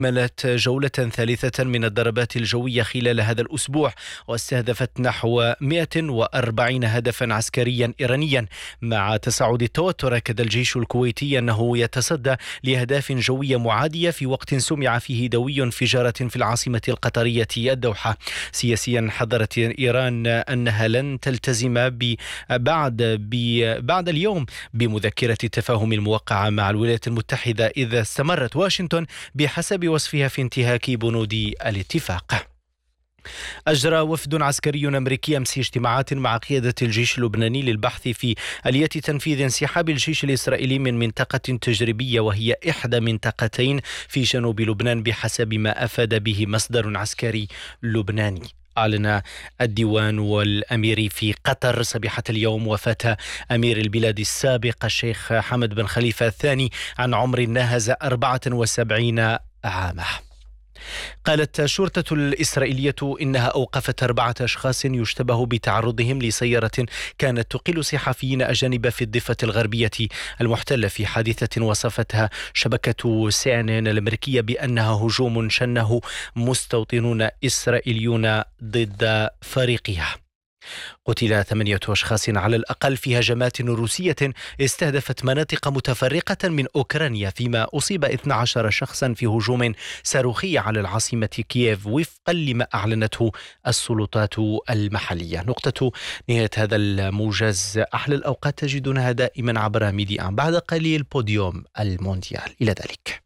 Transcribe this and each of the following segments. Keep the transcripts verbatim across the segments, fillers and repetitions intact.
شملت جولة ثالثة من الضربات الجوية خلال هذا الأسبوع، واستهدفت نحو مئة وأربعين هدفا عسكريا إيرانيا. مع تصاعد التوتر، أكد الجيش الكويتي أنه يتصدى لأهداف جوية معادية في وقت سمع فيه دوي انفجارة في العاصمة القطرية الدوحة. سياسيا، حذرت إيران أنها لن تلتزم بعد بعد اليوم بمذكرة التفاهم الموقعة مع الولايات المتحدة إذا استمرت واشنطن بحسب وصفها في انتهاك بنود الاتفاق. أجرى وفد عسكري أمريكي أمس اجتماعات مع قيادة الجيش اللبناني للبحث في آلية تنفيذ انسحاب الجيش الإسرائيلي من منطقة تجريبية، وهي إحدى منطقتين في جنوب لبنان بحسب ما أفاد به مصدر عسكري لبناني. أعلن الديوان والأميري في قطر صبيحة اليوم وفاة أمير البلاد السابق الشيخ حمد بن خليفة الثاني عن عمر ناهز أربعة وسبعين عاما. قالت الشرطة الإسرائيلية إنها أوقفت أربعة أشخاص يشتبه بتعرضهم لسيارة كانت تقل صحفيين أجانب في الضفة الغربية المحتلة في حادثة وصفتها شبكة سي إن إن الأمريكية بأنها هجوم شنه مستوطنون إسرائيليون ضد فريقها. قتل ثمانية أشخاص على الأقل في هجمات روسية استهدفت مناطق متفرقة من أوكرانيا، فيما أصيب اثنا عشر شخصا في هجوم صاروخي على العاصمة كييف وفقا لما أعلنته السلطات المحلية. نقطة نهاية هذا الموجز. أحلى الأوقات تجدونها دائما عبر ميديا. بعد قليل بوديوم المونديال. إلى ذلك.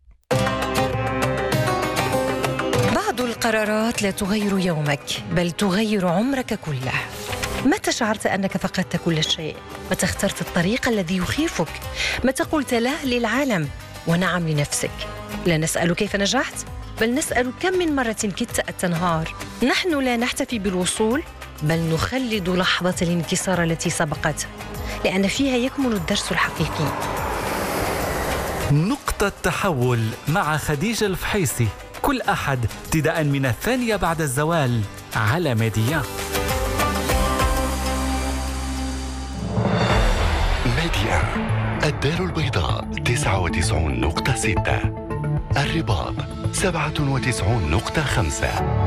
بعض القرارات لا تغير يومك بل تغير عمرك كله. متى شعرت أنك فقدت كل شيء؟ متى اخترت الطريق الذي يخيفك؟ متى قلت لا للعالم ونعم لنفسك؟ لا نسأل كيف نجحت، بل نسأل كم من مرة كدت أن تنهار. نحن لا نحتفي بالوصول، بل نخلد لحظة الانكسار التي سبقته، لأن فيها يكمن الدرس الحقيقي. نقطة تحول مع خديجة الفحيصي، كل أحد ابتداء من الثانية بعد الزوال على ميديا. ميديا، الدار البيضاء تسعة وتسعين نقطة ستة، الرباط سبعة وتسعين نقطة خمسة.